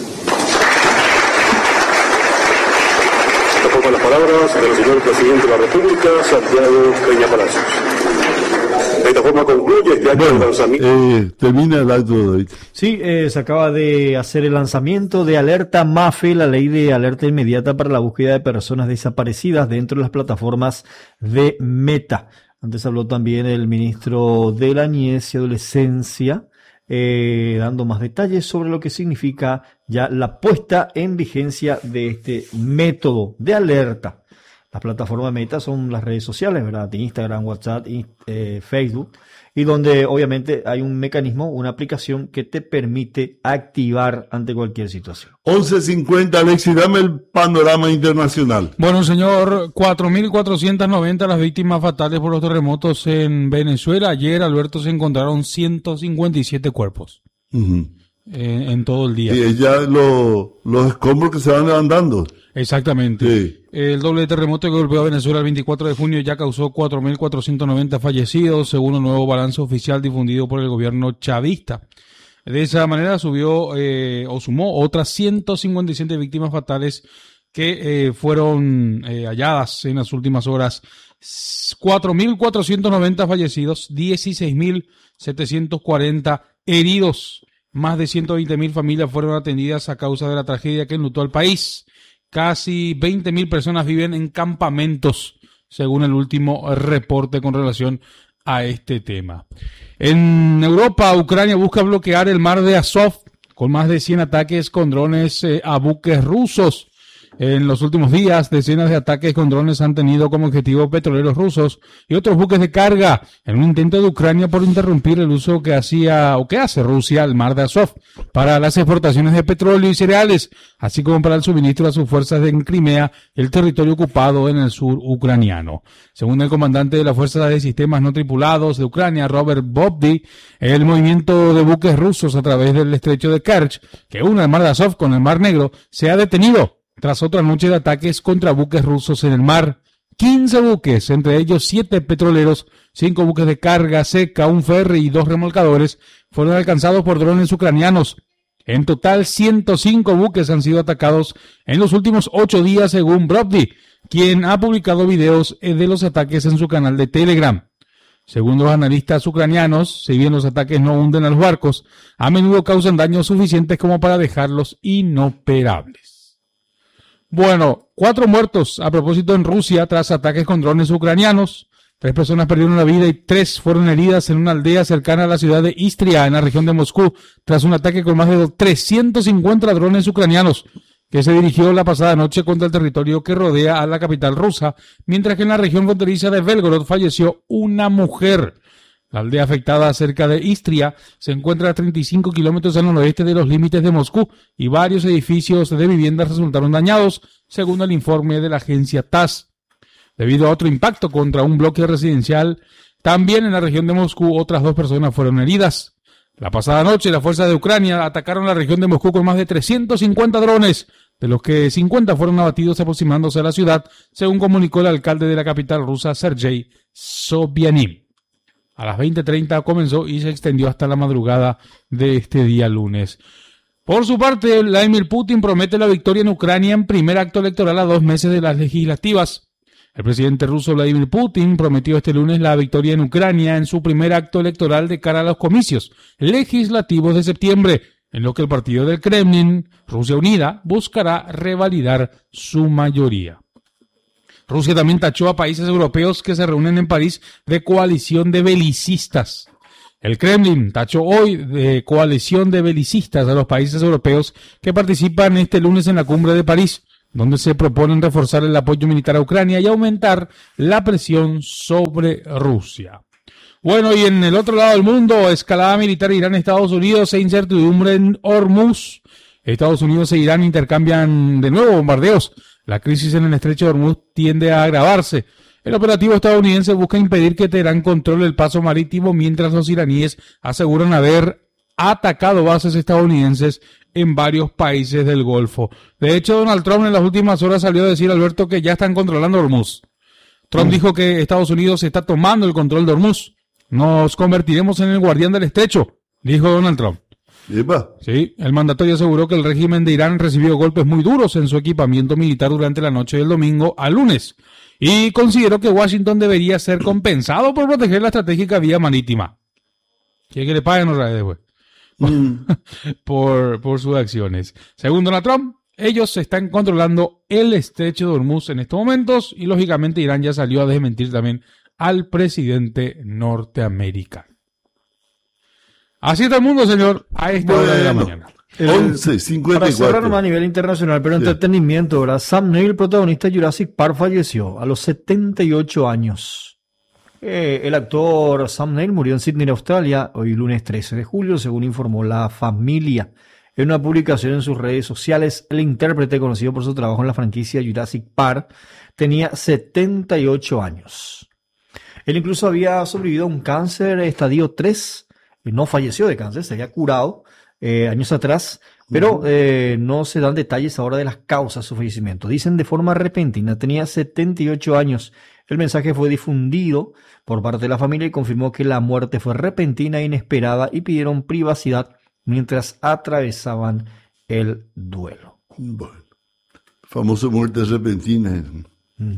Tomo las palabras del señor presidente de la República, Santiago Peña Palacios. De esta forma concluye este acto de lanzamiento. Eh, termina el acto, David. Sí, eh, se acaba de hacer el lanzamiento de Alerta MAFE, la ley de alerta inmediata para la búsqueda de personas desaparecidas dentro de las plataformas de Meta. Antes habló también el ministro de la Niñez y Adolescencia, eh, dando más detalles sobre lo que significa ya la puesta en vigencia de este método de alerta. Las plataformas Meta son las redes sociales, ¿verdad? Instagram, WhatsApp, y, eh, Facebook, y donde obviamente hay un mecanismo, una aplicación que te permite activar ante cualquier situación. once cincuenta, Alexis, dame el panorama internacional. Bueno, señor, cuatro mil cuatrocientas noventa las víctimas fatales por los terremotos en Venezuela. Ayer, Alberto, se encontraron ciento cincuenta y siete cuerpos Uh-huh. en, en todo el día. Y ya lo, los escombros que se van levantando. Exactamente. Sí. El doble terremoto que golpeó a Venezuela el veinticuatro de junio ya causó cuatro mil cuatrocientos noventa fallecidos, según un nuevo balance oficial difundido por el gobierno chavista. De esa manera subió eh, o sumó otras ciento cincuenta y siete víctimas fatales que eh, fueron eh, halladas en las últimas horas. cuatro mil cuatrocientos noventa fallecidos, dieciséis mil setecientos cuarenta heridos. Más de ciento veinte mil familias fueron atendidas a causa de la tragedia que enlutó al país. Casi veinte mil personas viven en campamentos, según el último reporte con relación a este tema. En Europa, Ucrania busca bloquear el mar de Azov con más de cien ataques con drones eh, a buques rusos. En los últimos días, decenas de ataques con drones han tenido como objetivo petroleros rusos y otros buques de carga en un intento de Ucrania por interrumpir el uso que hacía o que hace Rusia al mar de Azov para las exportaciones de petróleo y cereales, así como para el suministro a sus fuerzas en Crimea, el territorio ocupado en el sur ucraniano. Según el comandante de la Fuerza de Sistemas No Tripulados de Ucrania, Robert Bobdy, el movimiento de buques rusos a través del estrecho de Kerch, que une el mar de Azov con el mar Negro, se ha detenido tras otra noche de ataques contra buques rusos en el mar. quince buques, entre ellos siete petroleros, cinco buques de carga seca, un ferry y dos remolcadores, fueron alcanzados por drones ucranianos. En total, ciento cinco buques han sido atacados en los últimos ocho días, según Broddy, quien ha publicado videos de los ataques en su canal de Telegram. Según los analistas ucranianos, si bien los ataques no hunden a los barcos, a menudo causan daños suficientes como para dejarlos inoperables. Bueno, cuatro muertos a propósito en Rusia tras ataques con drones ucranianos. Tres personas perdieron la vida y tres fueron heridas en una aldea cercana a la ciudad de Istria, en la región de Moscú, tras un ataque con más de trescientos cincuenta drones ucranianos que se dirigió la pasada noche contra el territorio que rodea a la capital rusa, mientras que en la región fronteriza de Belgorod falleció una mujer. La aldea afectada cerca de Istria se encuentra a treinta y cinco kilómetros al noroeste de los límites de Moscú y varios edificios de viviendas resultaron dañados, según el informe de la agencia T A S S. Debido a otro impacto contra un bloque residencial, también en la región de Moscú otras dos personas fueron heridas. La pasada noche las fuerzas de Ucrania atacaron la región de Moscú con más de trescientos cincuenta drones, de los que cincuenta fueron abatidos aproximándose a la ciudad, según comunicó el alcalde de la capital rusa, Sergei Sobyanin. A las veinte treinta comenzó y se extendió hasta la madrugada de este día lunes. Por su parte, Vladimir Putin promete la victoria en Ucrania en primer acto electoral a dos meses de las legislativas. El presidente ruso Vladimir Putin prometió este lunes la victoria en Ucrania en su primer acto electoral de cara a los comicios legislativos de septiembre, en lo que el partido del Kremlin, Rusia Unida, buscará revalidar su mayoría. Rusia también tachó a países europeos que se reúnen en París de coalición de belicistas. El Kremlin tachó hoy de coalición de belicistas a los países europeos que participan este lunes en la cumbre de París, donde se proponen reforzar el apoyo militar a Ucrania y aumentar la presión sobre Rusia. Bueno, y en el otro lado del mundo, escalada militar Irán-Estados Unidos e incertidumbre en Hormuz. Estados Unidos e Irán intercambian de nuevo bombardeos. La crisis en el estrecho de Hormuz tiende a agravarse. El operativo estadounidense busca impedir que Teherán controle el paso marítimo, mientras los iraníes aseguran haber atacado bases estadounidenses en varios países del Golfo. De hecho, Donald Trump en las últimas horas salió a decir, Alberto, que ya están controlando Hormuz. Trump mm. dijo que Estados Unidos está tomando el control de Hormuz. Nos convertiremos en el guardián del estrecho, dijo Donald Trump. ¿Epa? Sí, el mandatario aseguró que el régimen de Irán recibió golpes muy duros en su equipamiento militar durante la noche del domingo al lunes y consideró que Washington debería ser compensado por proteger la estratégica vía marítima. ¿Quiere que le paguen otra vez después? Mm. por, por sus acciones. Según Donald Trump, ellos están controlando el estrecho de Hormuz en estos momentos y lógicamente Irán ya salió a desmentir también al presidente norteamericano. Así está el mundo, señor, a esta bueno, hora de la mañana. once cincuenta y cuatro. Para cerrar a nivel internacional, pero sí. entretenimiento, ¿verdad? Sam Neill, protagonista de Jurassic Park, falleció a los setenta y ocho años. Eh, el actor Sam Neill murió en Sydney, Australia, hoy lunes trece de julio, según informó la familia. En una publicación en sus redes sociales, el intérprete, conocido por su trabajo en la franquicia Jurassic Park, tenía setenta y ocho años. Él incluso había sobrevivido a un cáncer estadio tres, no falleció de cáncer, se había curado eh, años atrás, pero eh, no se dan detalles ahora de las causas de su fallecimiento. Dicen de forma repentina, tenía setenta y ocho años. El mensaje fue difundido por parte de la familia y confirmó que la muerte fue repentina e inesperada y pidieron privacidad mientras atravesaban el duelo. Bueno, famosa muerte repentina. Mm.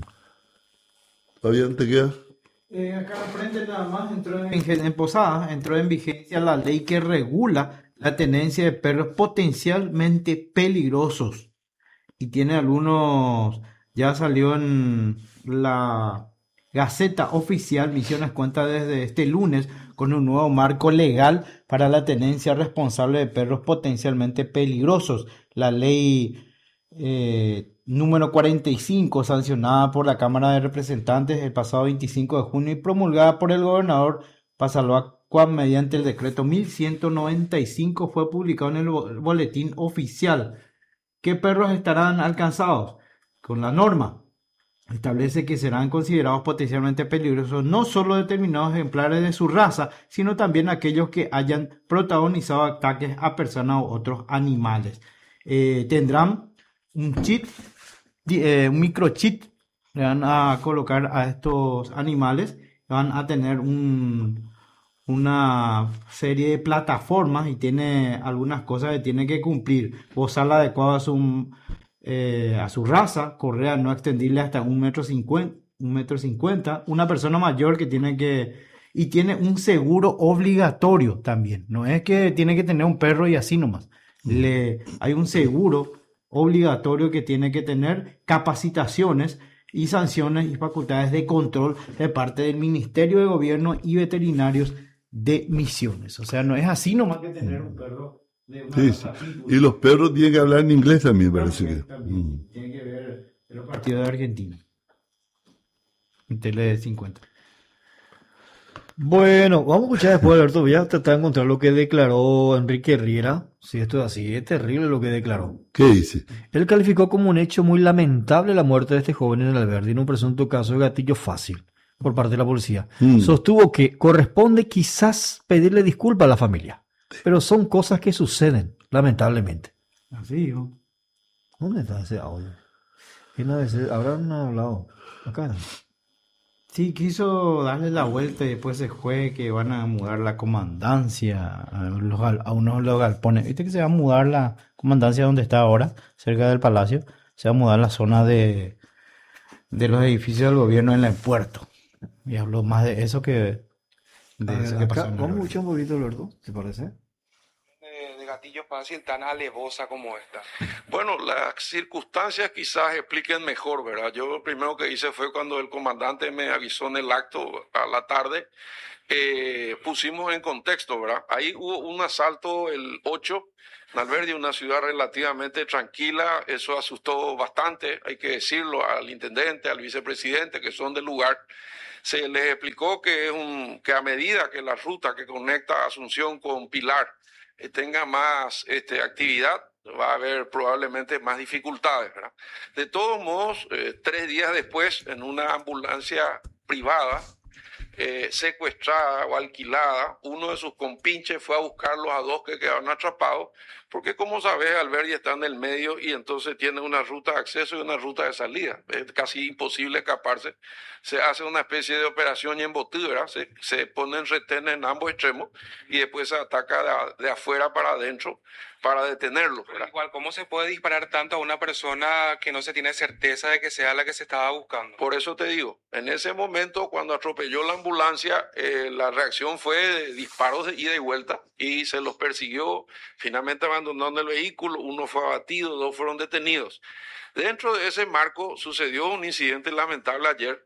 ¿Fabián, te quedas? Eh, acá al frente nada más entró en, en Posada, entró en vigencia la ley que regula la tenencia de perros potencialmente peligrosos y tiene algunos, ya salió en la Gaceta Oficial, Misiones cuenta desde este lunes con un nuevo marco legal para la tenencia responsable de perros potencialmente peligrosos. La ley eh, número cuarenta y cinco, sancionada por la Cámara de Representantes el pasado veinticinco de junio y promulgada por el gobernador Pasalacua mediante el decreto mil ciento noventa y cinco, fue publicado en el boletín oficial. ¿Qué perros estarán alcanzados? Con la norma establece que serán considerados potencialmente peligrosos no solo determinados ejemplares de su raza, sino también aquellos que hayan protagonizado ataques a personas u otros animales. Eh, tendrán un chip, eh, un microchip, le van a colocar a estos animales, van a tener un, una serie de plataformas y tiene algunas cosas que tiene que cumplir: bozal adecuado a su, eh, a su raza, correa no extendible hasta un metro cincuenta, un metro cincuenta, una persona mayor que tiene que, y tiene un seguro obligatorio también, no es que tiene que tener un perro y así nomás, le, hay un seguro obligatorio que tiene que tener, capacitaciones y sanciones y facultades de control de parte del Ministerio de Gobierno y veterinarios de Misiones. O sea, no es así nomás que tener un perro de una sí, sí. Y los perros tienen que hablar en inglés también, parece que. También. Mm. Tienen que ver los partidos de Argentina. En Tele cincuenta. Bueno, vamos a escuchar después, Alberto. Voy a tratar de encontrar lo que declaró Enrique Riera. Si esto es así, es terrible lo que declaró. ¿Qué dice? Él calificó como un hecho muy lamentable la muerte de este joven en el Alberdi en un presunto caso de gatillo fácil por parte de la policía. Mm. Sostuvo que corresponde quizás pedirle disculpas a la familia, pero son cosas que suceden, lamentablemente. Así, ¿no? ¿Dónde está ese audio? ¿Quién habrán hablado? Acá. Sí, quiso darle la vuelta y después se fue que van a mudar la comandancia a, los, a unos de los galpones. ¿Viste que se va a mudar la comandancia donde está ahora, cerca del palacio? Se va a mudar la zona de, de los edificios del gobierno en el puerto. Y habló más de eso que de a eso ver, que acá, pasó. Vamos a escuchar un poquito, Alberto, ¿te parece? De, de gatillo fácil tan alevosa como esta? Bueno, las circunstancias quizás expliquen mejor, ¿verdad? Yo lo primero que hice fue cuando el comandante me avisó en el acto a la tarde, eh, pusimos en contexto, ¿verdad? Ahí hubo un asalto el ocho, en Alberdi, una ciudad relativamente tranquila, eso asustó bastante, hay que decirlo, al intendente, al vicepresidente, que son del lugar. Se les explicó que, es un, que a medida que la ruta que conecta Asunción con Pilar eh, tenga más este, actividad, va a haber probablemente más dificultades, ¿verdad? De todos modos, eh, tres días después, en una ambulancia privada, eh, secuestrada o alquilada, uno de sus compinches fue a buscarlos a dos que quedaron atrapados, porque como sabes, Alberdi está en el medio y entonces tiene una ruta de acceso y una ruta de salida. Es casi imposible escaparse. Se hace una especie de operación y embotidura, se, se ponen retenes en ambos extremos y después se ataca de, de afuera para adentro para detenerlo. Pero igual, ¿cómo se puede disparar tanto a una persona que no se tiene certeza de que sea la que se estaba buscando? Por eso te digo, en ese momento cuando atropelló la ambulancia, eh, la reacción fue de disparos de ida y vuelta y se los persiguió, finalmente abandonaron el vehículo, uno fue abatido, dos fueron detenidos. Dentro de ese marco sucedió un incidente lamentable ayer.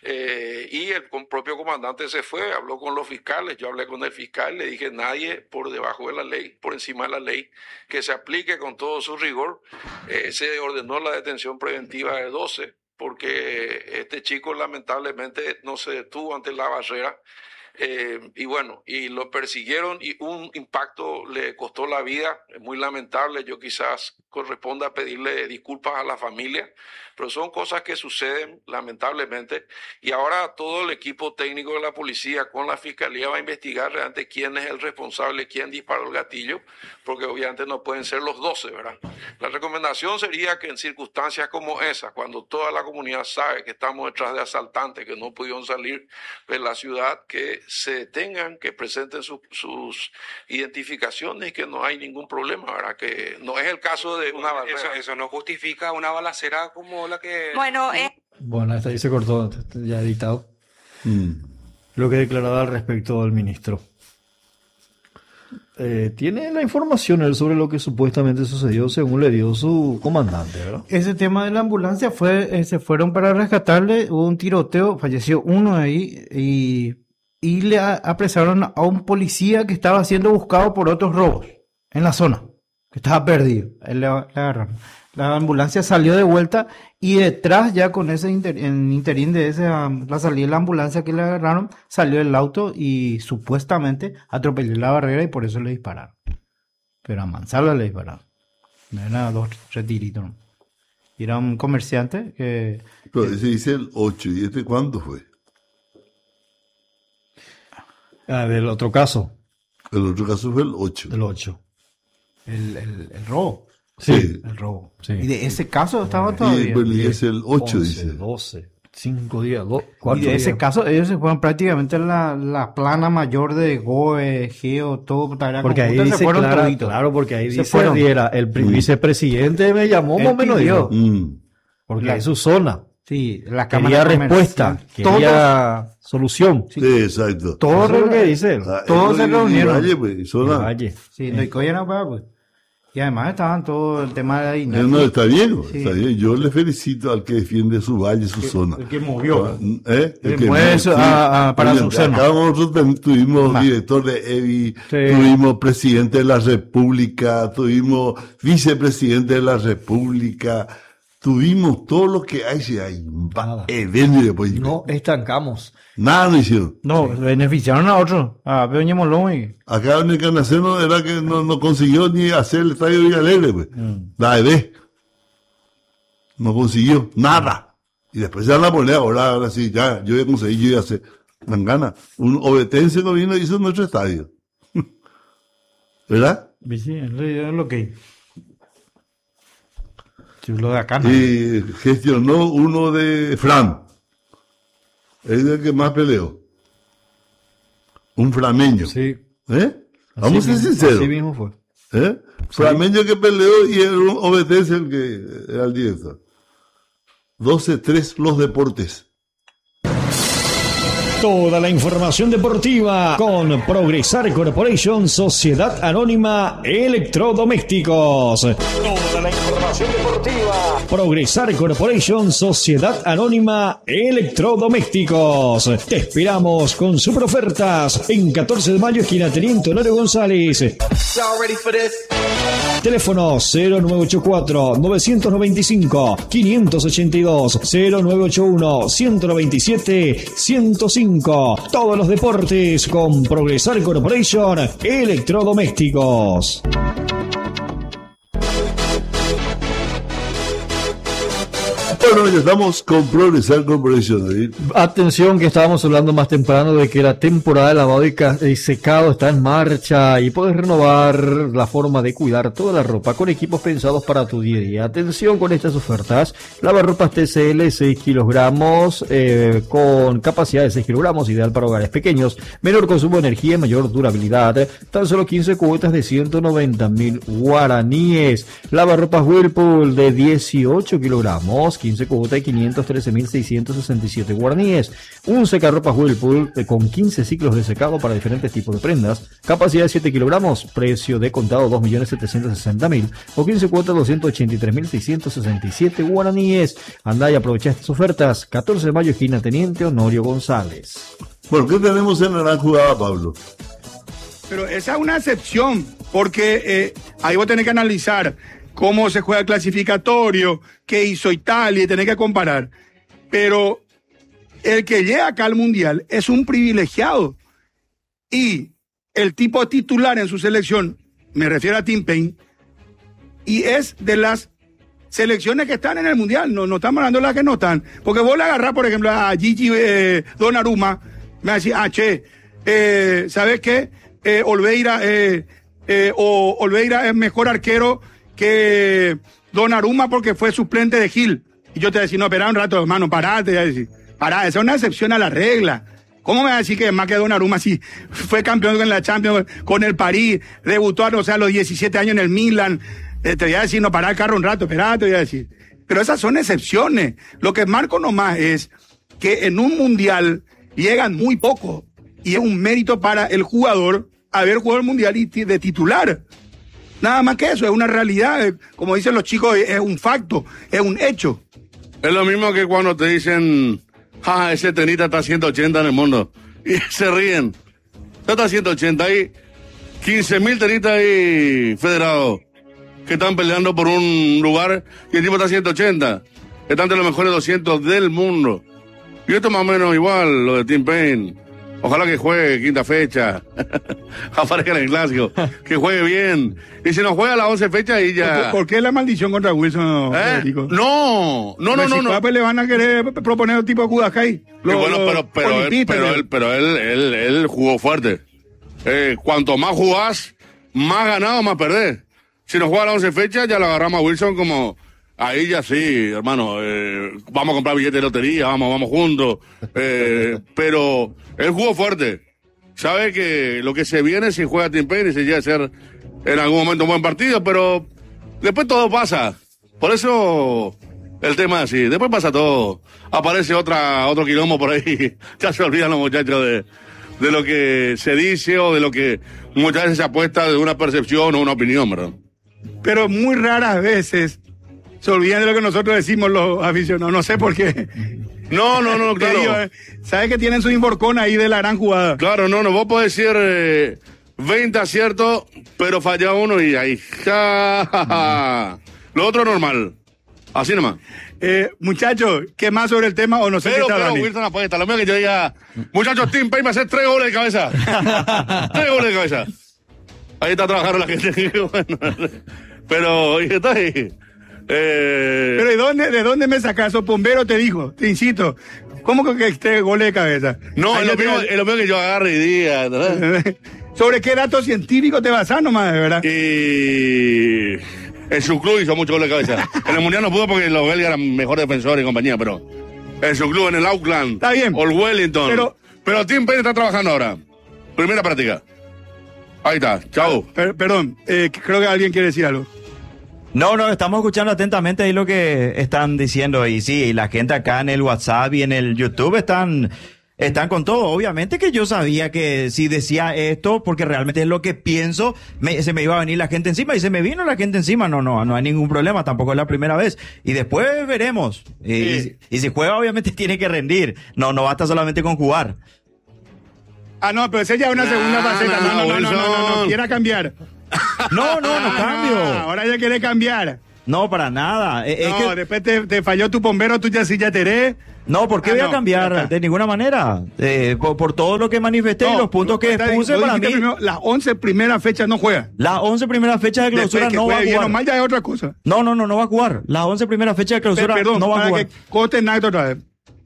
Eh, y el propio comandante se fue, habló con los fiscales, yo hablé con el fiscal, le dije nadie por debajo de la ley, por encima de la ley, que se aplique con todo su rigor. Eh, se ordenó la detención preventiva de doce, porque este chico lamentablemente no se detuvo ante la barrera. Eh, y bueno, y lo persiguieron y un impacto le costó la vida, es muy lamentable. Yo quizás corresponda pedirle disculpas a la familia, pero son cosas que suceden lamentablemente, y ahora todo el equipo técnico de la policía con la fiscalía va a investigar realmente quién es el responsable, quién disparó el gatillo, porque obviamente no pueden ser los doce, ¿verdad? La recomendación sería que en circunstancias como esas, cuando toda la comunidad sabe que estamos detrás de asaltantes que no pudieron salir de la ciudad, que se detengan, que presenten su, sus identificaciones y que no hay ningún problema, ¿verdad? Que no es el caso de una balacera. Eso, eso no justifica una balacera como la que... Bueno, eh... Bueno, hasta ahí se cortó, ya editado. Mm. Lo que declaraba al respecto del ministro. Eh, ¿Tiene la información él sobre lo que supuestamente sucedió según le dio su comandante, verdad? Ese tema de la ambulancia fue, eh, se fueron para rescatarle, hubo un tiroteo, falleció uno ahí y, y le a, apresaron a un policía que estaba siendo buscado por otros robos en la zona, que estaba perdido. Él le, le agarraron. La ambulancia salió de vuelta y detrás ya con ese inter, en interín de esa, la salida de la ambulancia que le agarraron, salió el auto y supuestamente atropelló la barrera y por eso le dispararon. Pero a mansalva le dispararon. No era dos, tres tiritos. ¿No? Y era un comerciante que... Pero ese dice el ocho, ¿y este cuándo fue? Ah, del otro caso. El otro caso fue el ocho. El ocho. El, el, el robo. Sí, el robo. Sí. Y de ese caso estaba todavía. Y es el ocho, once, dice. doce, cinco días, do, cuatro Y de días. ese caso ellos se fueron prácticamente a la, la plana mayor de Goe, Geo, todo. Porque ahí dice, se fueron clara, toditos. claro, porque ahí Se dice fueron. Riera, el Mm. vicepresidente me llamó, más o menos dijo. Mm. Porque La- es su zona. Sí, la Quería Cámara respuesta, Comercial. quería solución. Sí, exacto. Todos, Eso es lo que dice él. Ah, todos eso se y- reunieron. y Valle, pues, zona. Valle. Sí, no hay colla, no paga, pues. Y además estaban todo el tema de la Eh, no, está bien, Sí. está bien. Yo le felicito al que defiende su valle, su zona. el que movió. ¿Eh? El que mueve no- eso sí. a- a- para Oye, su zona. acá nosotros ten- tuvimos Ma. director de E B I, Sí. tuvimos presidente de la República, tuvimos vicepresidente de la República, tuvimos todo lo que hay, si hay. Nada. Evento y después. No estancamos. Nada no hicieron. No, beneficiaron a otros, a Peña Molón y... Acá en el Canaceno era que no, no consiguió ni hacer el estadio Villalegre, pues. Mm. La E B. No consiguió nada. Y después ya la moneda, ahora, ahora sí, ya, yo voy a conseguir, yo voy a hacer. Dan ganas. Un obetense no vino y hizo nuestro estadio. ¿Verdad? Sí, es lo que... Sí, lo de acá, ¿no? Y gestionó uno de Fran. Es el que más peleó. Un flameño. Sí. ¿Eh? Vamos a ser mismo- sinceros. Así mismo fue. ¿Eh? Flameño que peleó y era un obetense el que era el director. doce tres los deportes. Toda la información deportiva con Progresar Corporation, Sociedad Anónima Electrodomésticos. Toda la información deportiva. Progresar Corporation, Sociedad Anónima Electrodomésticos. Te esperamos con super ofertas en catorce de mayo, esquina Teniente Honorio González. Teléfono cero nueve ocho cuatro, nueve nueve cinco, cinco ocho dos, cero nueve ocho uno, ciento veintisiete, ciento cinco. Todos los deportes con Progresar Corporation Electrodomésticos. Bueno, ya estamos con Progresar Corporation, David. Atención, que estábamos hablando más temprano de que la temporada de lavado y, ca- y secado está en marcha y puedes renovar la forma de cuidar toda la ropa con equipos pensados para tu día a día. Atención con estas ofertas: lavarropas T C L seis kilogramos eh, con capacidad de seis kilogramos, ideal para hogares pequeños, menor consumo de energía y mayor durabilidad. Tan solo quince cuotas de ciento noventa mil guaraníes. Lavarropas Whirlpool de dieciocho kilogramos, quince cuotas de quinientos trece mil seiscientos sesenta y siete guaraníes. Un secarropas Whirlpool con quince ciclos de secado para diferentes tipos de prendas, capacidad de siete kilogramos, precio de contado dos millones setecientos sesenta mil o quince cuotas doscientos ochenta y tres mil seiscientos sesenta y siete guaraníes. Andá y aprovecha estas ofertas. catorce de mayo, esquina Teniente Honorio González. ¿Por qué tenemos en la gran jugada, Pablo? Pero esa es una excepción, porque eh, ahí vos tenés que analizar cómo se juega el clasificatorio, qué hizo Italia, y tenés que comparar. Pero el que llega acá al Mundial es un privilegiado. Y el tipo titular en su selección, me refiero a Tim Payne, y es de las selecciones que están en el Mundial, no, no estamos hablando de las que no están. Porque vos le agarrás, por ejemplo, a Gigi eh, Donnarumma, me decís, ah, che, eh, ¿sabes qué? Eh, Olveira, eh, eh, o Olveira es mejor arquero que Donnarumma porque fue suplente de Gil. Y yo te decía, no, espera un rato, hermano, parate. Ya decir, pará, esa es una excepción a la regla. ¿Cómo me va a decir que más que Donnarumma si fue campeón con la Champions, con el París, debutó, o sea, a los diecisiete años en el Milan? Eh, te voy a decir, no, pará el carro un rato, espera, te voy a decir. Pero esas son excepciones. Lo que marco nomás es que en un mundial llegan muy poco. Y es un mérito para el jugador haber jugado el mundial y t- de titular. Nada más que eso, es una realidad. Como dicen los chicos, es un facto, es un hecho. Es lo mismo que cuando te dicen, ja, ese tenista está a ciento ochenta en el mundo. Y se ríen. Está a ciento ochenta, hay quince mil tenistas ahí federados que están peleando por un lugar y el tipo está a ciento ochenta. Están entre los mejores doscientos del mundo. Y esto más o menos igual, lo de Tim Payne. Ojalá que juegue quinta fecha. Aparezca en el clásico. Que juegue bien. Y si no juega a la once fecha, ahí ya. ¿Por, ¿Por qué la maldición contra Wilson? ¿Eh? No, no, no, no. no. Pues le van a querer proponer un tipo de Kudaskai. Y bueno, pero, pero, él, pero, él, pero él, él, él jugó fuerte. Eh, cuanto más jugás, más ganado, más perdés. Si no juega a la once fecha, ya lo agarramos a Wilson como. Ahí ya sí, hermano, eh, vamos a comprar billetes de lotería, vamos, vamos juntos. Eh, pero él jugó fuerte. Sabe que lo que se viene si juega Tim Payne y se llega a ser en algún momento un buen partido, pero después todo pasa. Por eso el tema es así. Después pasa todo. Aparece otra otro quilombo por ahí. Ya se olvidan los muchachos de, de lo que se dice o de lo que muchas veces se apuesta de una percepción o una opinión, ¿verdad? Pero muy raras veces se olvidan de lo que nosotros decimos los aficionados. No sé por qué. No, no, no, claro. Digo, eh, ¿sabes que tienen su inforcón ahí de la gran jugada? Claro, no, no, vos podés decir eh, veinte aciertos, pero falla uno y ahí. Ja, ja, ja. Lo otro normal. Así nomás. Eh, muchachos, ¿qué más sobre el tema? O no sé pero, qué está pero, Dani. Wilson apuesta. Lo mío que yo diga, muchachos, Tim Payne va a hacer tres goles de cabeza. Tres goles de cabeza. Ahí está trabajando la gente. Bueno, pero, oye, está ahí. Eh... Pero ¿de dónde, ¿de dónde me sacas eso? Bombero te dijo, te incito. ¿Cómo que este gol de cabeza? No, es lo, mismo, es lo mismo que yo agarre y diga, ¿verdad? ¿Sobre qué datos científicos te basas nomás, de verdad? Y en su club hizo mucho gol de cabeza. En el Mundial no pudo porque los belgas eran mejores defensores y compañía, pero en su club, en el Auckland. Está bien. O el Wellington. Pero, pero Tim Payne está trabajando ahora. Primera práctica. Ahí está, chao. Per, perdón, eh, creo que alguien quiere decir algo. No, no, estamos escuchando atentamente ahí lo que están diciendo. Y sí, la gente acá en el WhatsApp y en el YouTube están están con todo. Obviamente que yo sabía que si decía esto, porque realmente es lo que pienso, me, se me iba a venir la gente encima y se me vino la gente encima. No, no, no hay ningún problema, tampoco es la primera vez. Y después veremos. Y, Sí. y, y si juega, obviamente tiene que rendir. No, no basta solamente con jugar. Ah, no, pero esa ya es una segunda faceta. No, no, no, no, no, no, no, Wilson. quiera cambiar. No, no, no cambio. Ah, ahora ya quiere cambiar. No, para nada. Es, es No, que- después te, te falló tu bombero, tú ya sí ya teré. No, ¿por qué Ah, voy no, a cambiar? De ninguna manera. Eh, por, por todo lo que manifesté y los puntos que Está- expuse, lo para mí, dijiste primero, las once primeras fechas no juega. las once primeras fechas de clausura Después que no va a juegue bien o jugar. mal ya es otra cosa. No, no, no, no va a jugar. Las once primeras fechas de clausura Pe- Perdón, no va a para jugar. que coste en acto otra vez.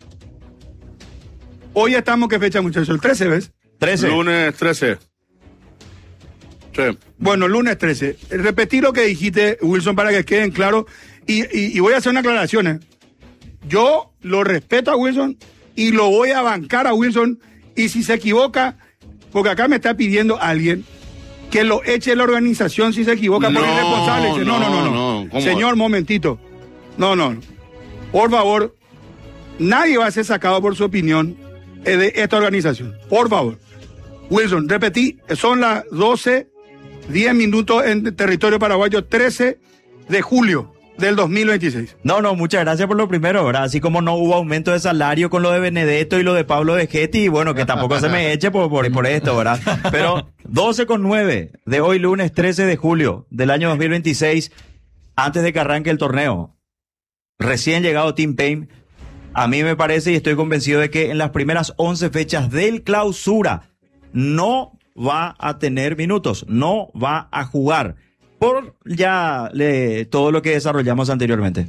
Hoy estamos, ¿qué fecha, muchachos? El trece, ¿ves? trece. Lunes trece. Sí. Bueno, lunes trece. Repetir lo que dijiste, Wilson, para que queden claros. Y, y, y voy a hacer una aclaración. ¿eh? Yo lo respeto a Wilson y lo voy a bancar a Wilson. Y si se equivoca, porque acá me está pidiendo alguien que lo eche la organización si se equivoca por No, irresponsable. Dice, No, no, no, no. no, ¿cómo? Señor, momentito. No, no, no. Por favor, nadie va a ser sacado por su opinión eh, de esta organización. Por favor. Wilson, repetí, son las doce, diez minutos en territorio paraguayo, trece de julio del dos mil veintiséis. No, no, muchas gracias por lo primero, ¿verdad? Así como no hubo aumento de salario con lo de Benedetto y lo de Pablo de Getty, y bueno, que tampoco se me eche por, por, por esto, ¿verdad? Pero doce con nueve de hoy lunes trece de julio del año dos mil veintiséis, antes de que arranque el torneo. Recién llegado Tim Payne, a mí me parece y estoy convencido de que en las primeras once fechas del clausura no va a tener minutos, no va a jugar, por ya le, todo lo que desarrollamos anteriormente.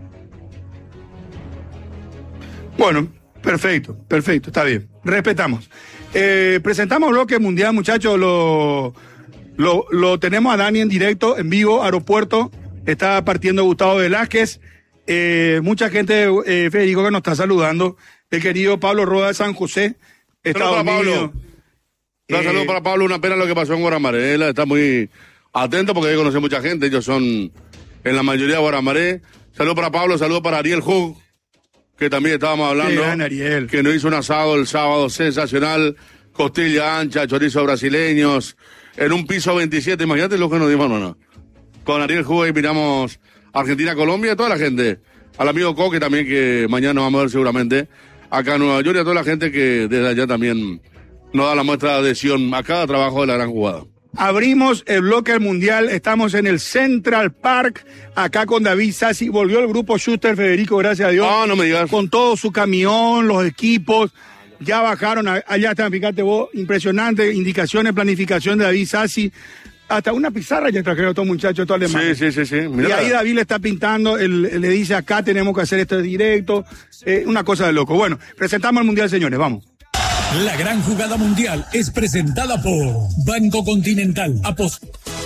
Bueno, perfecto, perfecto, está bien. Respetamos. Eh, presentamos bloque mundial, muchachos. Lo, lo, lo tenemos a Dani en directo, en vivo, aeropuerto. Está partiendo Gustavo Velázquez. Eh, mucha gente, eh, Federico, que nos está saludando. El querido Pablo Roda de San José. Saludos para Unidos. Pablo. Un Eh, saludo para Pablo, una pena lo que pasó en Guaramaré. Él está muy atento porque ahí conoce mucha gente. Ellos son en la mayoría de Guaramaré. Saludos para Pablo, saludos para Ariel Hug, que también estábamos hablando. Qué gran Ariel. Que nos hizo un asado el sábado sensacional. Costilla ancha, chorizo brasileños. En un piso veintisiete, imagínate lo que nos dimos, no, no. Con Ariel Hug ahí miramos Argentina-Colombia, toda la gente. Al amigo Coque también, que mañana vamos a ver seguramente. Acá en Nueva York y a toda la gente que desde allá también nos da la muestra de adhesión a cada trabajo de la gran jugada. Abrimos el bloque del mundial, estamos en el Central Park, acá con David Sassi, volvió el grupo Schuster, Federico, gracias a Dios. Ah, no me digas. Con todo su camión, los equipos, ya bajaron, a- allá están, fíjate vos, impresionante, indicaciones, planificación de David Sassi, hasta una pizarra ya trajeron estos muchachos, estos alemanes. Sí, sí, sí, sí. Y Mirá. ahí David le está pintando, él, él le dice acá tenemos que hacer esto directo, eh, una cosa de loco. Bueno, presentamos el mundial, señores, vamos. La gran jugada mundial es presentada por Banco Continental. Apos